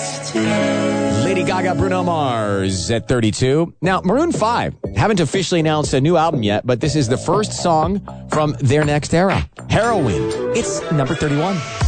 Lady Gaga, Bruno Mars at 32. Now, Maroon 5 haven't officially announced a new album yet, but this is the first song from their next era, Heroin. It's number 31.